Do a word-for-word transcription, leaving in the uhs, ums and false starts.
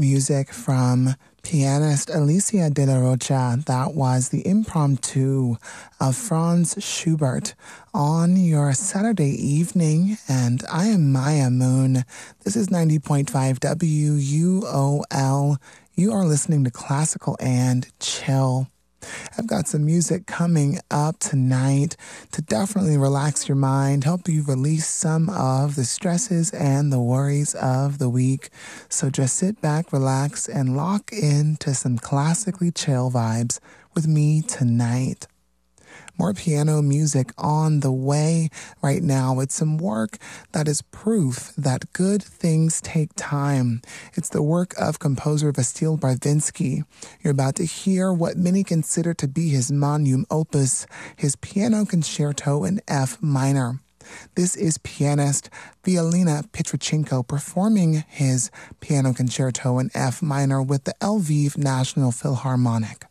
music from pianist Alicia de la Rocha. That was the impromptu of Franz Schubert on your Saturday evening. And I am Maya Moon. This is ninety point five W U O L. You are listening to Classical and Chill. I've got some music coming up tonight to definitely relax your mind, help you release some of the stresses and the worries of the week. So just sit back, relax, and lock into some classically chill vibes with me tonight. More piano music on the way right now. It's some work that is proof that good things take time. It's the work of composer Vasyl Barvinsky. You're about to hear what many consider to be his magnum opus, his Piano Concerto in F minor. This is pianist Violina Petrichenko performing his Piano Concerto in F minor with the Lviv National Philharmonic.